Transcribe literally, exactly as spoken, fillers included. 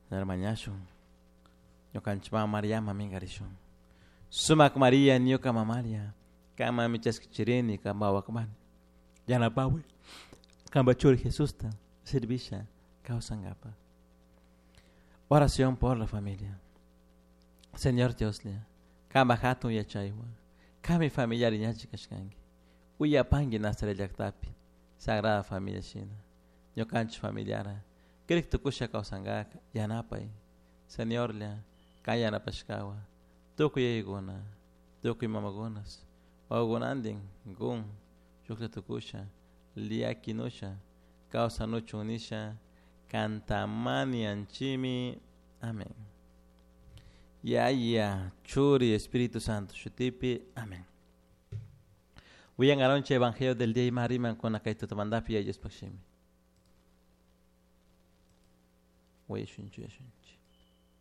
Narmañashun. Ñukanchima María mamingarishun. Sumak María ñuka mamalia. Kama michaskichirini kama wakman. Yanapawi. Kamba churi Jesusta. Servisha. Causangapa. Oración por la familia. Señor Dios le. Kamba hatun yachaywa. Kami familiar ñachikashkangi. Uyapangi nasarellaktapi. Sagrada Familia China. Ñukanchik familiara. Kirik tukusha kausangaka. Yanapay. Señor le. Kayanapashkawa. Tukuyayguna. Tukuy mamagunas. Ogunandin. Gun. Shukta tukusha. Liakinusha. Kausanuchunisha. Kantamani anchimi. Amén. Ya, ya. Churi Espíritu Santo. Shutipi. Amén. Voy a agarrar un evangelio del día y mariman con la caída de mandapi y ellos pachimi. Voy a shunchu, shunchu.